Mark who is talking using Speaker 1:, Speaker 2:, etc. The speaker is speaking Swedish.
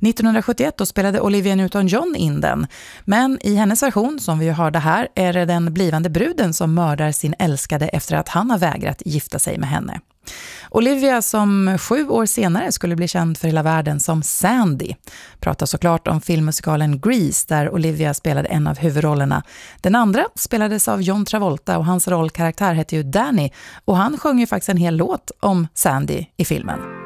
Speaker 1: 1971 då spelade Olivia Newton-John in den, men i hennes version som vi hörde här är det den blivande bruden som mördar sin älskade efter att han har vägrat gifta sig med henne. Olivia, som 7 år senare skulle bli känd för hela världen som Sandy, pratar såklart om filmmusikalen Grease där Olivia spelade en av huvudrollerna. Den andra spelades av John Travolta och hans rollkaraktär hette ju Danny, och han sjöng ju faktiskt en hel låt om Sandy i filmen.